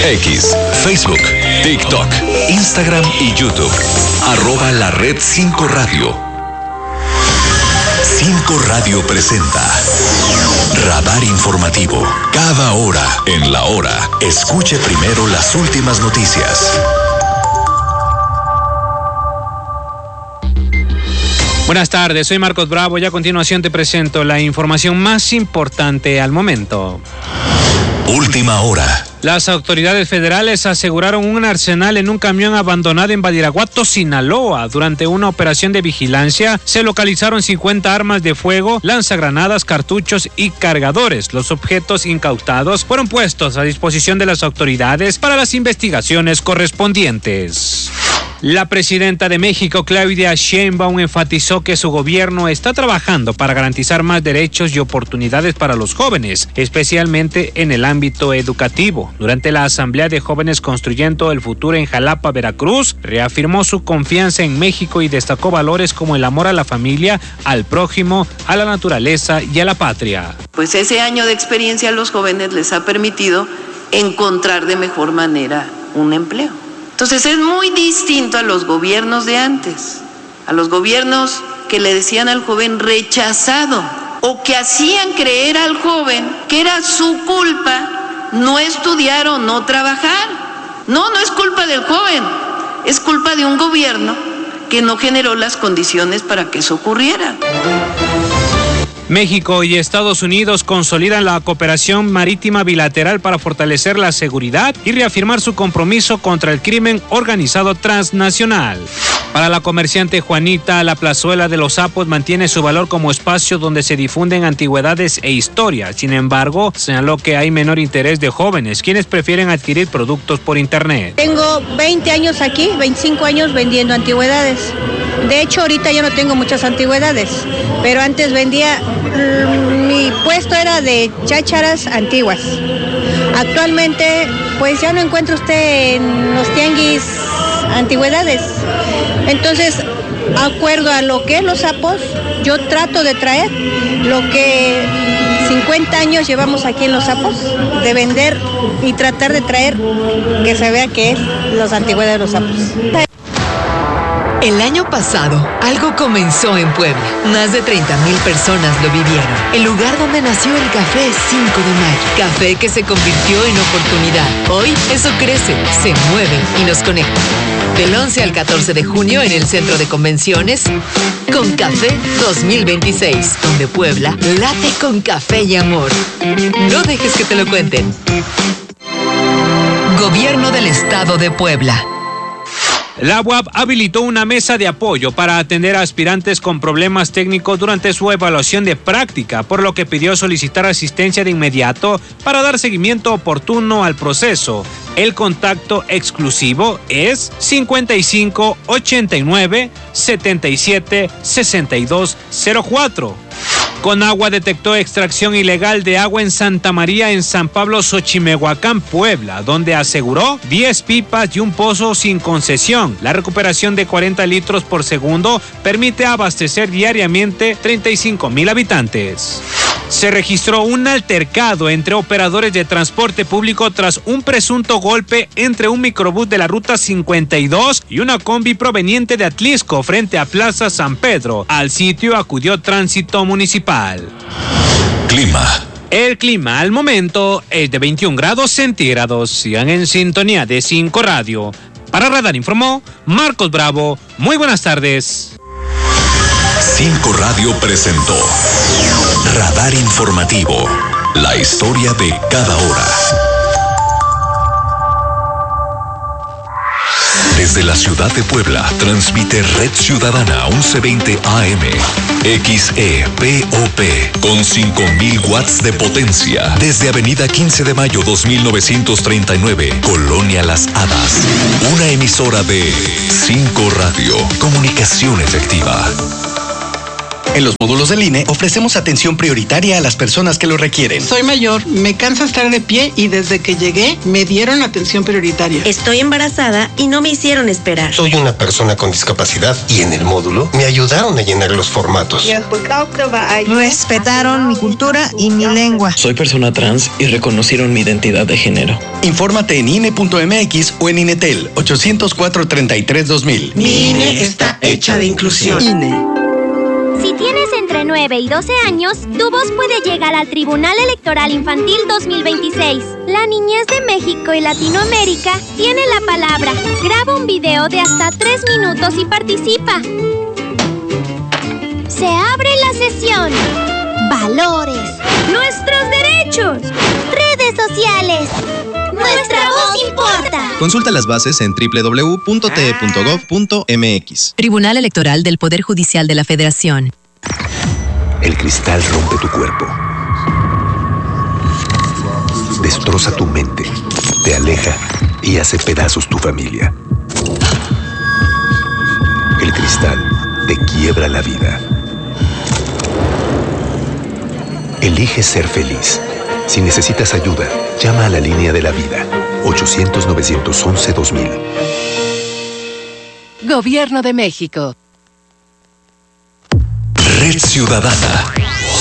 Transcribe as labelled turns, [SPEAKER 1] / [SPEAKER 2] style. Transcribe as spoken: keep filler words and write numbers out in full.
[SPEAKER 1] X, Facebook, TikTok, Instagram y YouTube. Arroba la red cinco Radio. cinco Radio presenta Radar Informativo. Cada hora en la hora. Escuche primero las últimas noticias.
[SPEAKER 2] Buenas tardes, soy Marcos Bravo y a continuación te presento la información más importante al momento.
[SPEAKER 1] Última hora.
[SPEAKER 2] Las autoridades federales aseguraron un arsenal en un camión abandonado en Badiraguato, Sinaloa. Durante una operación de vigilancia se localizaron cincuenta armas de fuego, lanzagranadas, cartuchos y cargadores. Los objetos incautados fueron puestos a disposición de las autoridades para las investigaciones correspondientes. La presidenta de México, Claudia Sheinbaum, enfatizó que su gobierno está trabajando para garantizar más derechos y oportunidades para los jóvenes, especialmente en el ámbito educativo. Durante la Asamblea de Jóvenes Construyendo el Futuro en Jalapa, Veracruz, reafirmó su confianza en México y destacó valores como el amor a la familia, al prójimo, a la naturaleza y a la patria.
[SPEAKER 3] Pues ese año de experiencia a los jóvenes les ha permitido encontrar de mejor manera un empleo. Entonces es muy distinto a los gobiernos de antes, a los gobiernos que le decían al joven rechazado o que hacían creer al joven que era su culpa no estudiar o no trabajar. No, no es culpa del joven, es culpa de un gobierno que no generó las condiciones para que eso ocurriera.
[SPEAKER 2] México y Estados Unidos consolidan la cooperación marítima bilateral para fortalecer la seguridad y reafirmar su compromiso contra el crimen organizado transnacional. Para la comerciante Juanita, la Plazuela de los Sapos mantiene su valor como espacio donde se difunden antigüedades e historias. Sin embargo, señaló que hay menor interés de jóvenes, quienes prefieren adquirir productos por internet.
[SPEAKER 4] Tengo veinte años aquí, veinticinco años vendiendo antigüedades. De hecho, ahorita ya no tengo muchas antigüedades, pero antes vendía, mi puesto era de chácharas antiguas. Actualmente, pues ya no encuentra usted en los tianguis antigüedades. Entonces, acuerdo a lo que es los sapos, yo trato de traer lo que cincuenta años llevamos aquí en los sapos, de vender y tratar de traer que se vea que es las antigüedades de los sapos.
[SPEAKER 5] El año pasado, algo comenzó en Puebla. Más de treinta mil personas lo vivieron. El lugar donde nació el Café cinco de mayo. Café que se convirtió en oportunidad. Hoy, eso crece, se mueve y nos conecta. Del once al catorce de junio en el Centro de Convenciones, Con Café dos mil veintiséis, donde Puebla late con café y amor. No dejes que te lo cuenten. Gobierno del Estado de Puebla.
[SPEAKER 2] La U A P habilitó una mesa de apoyo para atender a aspirantes con problemas técnicos durante su evaluación de práctica, por lo que pidió solicitar asistencia de inmediato para dar seguimiento oportuno al proceso. El contacto exclusivo es cincuenta y cinco ochenta y nueve setenta y siete sesenta y dos cero cuatro. Conagua detectó extracción ilegal de agua en Santa María, en San Pablo, Xochimehuacán, Puebla, donde aseguró diez pipas y un pozo sin concesión. La recuperación de cuarenta litros por segundo permite abastecer diariamente treinta y cinco mil habitantes. Se registró un altercado entre operadores de transporte público tras un presunto golpe entre un microbús de la ruta cincuenta y dos y una combi proveniente de Atlisco frente a Plaza San Pedro. Al sitio acudió Tránsito Municipal.
[SPEAKER 1] Clima.
[SPEAKER 2] El clima al momento es de veintiún grados centígrados. Sigan en sintonía de cinco Radio. Para Radar informó Marcos Bravo. Muy buenas tardes.
[SPEAKER 1] cinco Radio presentó Radar Informativo. La historia de cada hora. Desde la ciudad de Puebla, transmite Red Ciudadana once veinte A M, X E P O P, con cinco mil watts de potencia. Desde Avenida quince de mayo dos mil novecientos treinta y nueve, Colonia Las Hadas. Una emisora de cinco Radio, comunicación efectiva.
[SPEAKER 6] En los módulos del I N E ofrecemos atención prioritaria a las personas que lo requieren.
[SPEAKER 7] Soy mayor, me cansa estar de pie y desde que llegué me dieron atención prioritaria.
[SPEAKER 8] Estoy embarazada y no me hicieron esperar.
[SPEAKER 9] Soy una persona con discapacidad y en el módulo me ayudaron a llenar los formatos.
[SPEAKER 10] Respetaron mi cultura y mi lengua.
[SPEAKER 11] Soy persona trans y reconocieron mi identidad de género.
[SPEAKER 6] Infórmate en I N E punto M X o en INETEL ochocientos cuatro, treinta y tres, dos mil.
[SPEAKER 7] Mi I N E está hecha de inclusión.
[SPEAKER 10] I N E.
[SPEAKER 12] Si tienes entre nueve y doce años, tu voz puede llegar al Tribunal Electoral Infantil dos mil veintiséis. La niñez de México y Latinoamérica tiene la palabra. Graba un video de hasta tres minutos y participa. Se abre la sesión. Valores. Nuestros derechos. Redes sociales. Nuestra voz importa.
[SPEAKER 13] Consulta las bases en doble u doble u doble u punto t e punto gov punto m x.
[SPEAKER 5] Tribunal Electoral del Poder Judicial de la Federación.
[SPEAKER 1] El cristal rompe tu cuerpo. Destroza tu mente, te aleja y hace pedazos tu familia. El cristal te quiebra la vida. Elige ser feliz. Si necesitas ayuda, llama a la línea de la vida. ochocientos, novecientos once, dos mil.
[SPEAKER 5] Gobierno de México.
[SPEAKER 1] Red Ciudadana.